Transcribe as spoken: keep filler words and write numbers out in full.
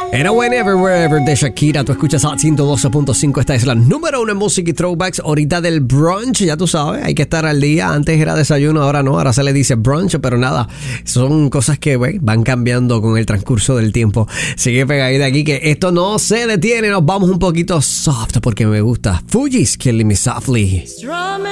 Era Whenever, Wherever de Shakira. Tú escuchas Hot ciento doce punto cinco. Esta es la número uno en música y throwbacks. Ahorita del brunch, ya tú sabes, hay que estar al día. Antes era desayuno, ahora no, ahora se le dice brunch, pero nada, son cosas que wey, van cambiando con el transcurso del tiempo. Sigue pegadita aquí que esto no se detiene. Nos vamos un poquito soft porque me gusta. Fugees, Killing Me Softly.